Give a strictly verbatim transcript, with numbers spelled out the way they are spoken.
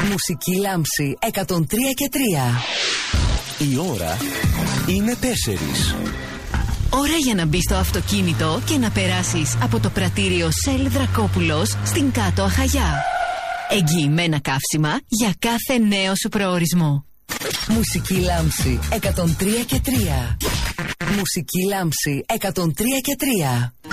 Μουσική Λάμψη εκατόν τρία και τρία. Η ώρα είναι τέσσερις. Ώρα για να μπεις στο αυτοκίνητο και να περάσεις από το πρατήριο Shell Δρακόπουλος στην Κάτω Αχαγιά. Εγγυημένα καύσιμα για κάθε νέο σου προορισμό. Μουσική Λάμψη εκατόν τρία και τρία. Μουσική Λάμψη εκατόν τρία και τρία.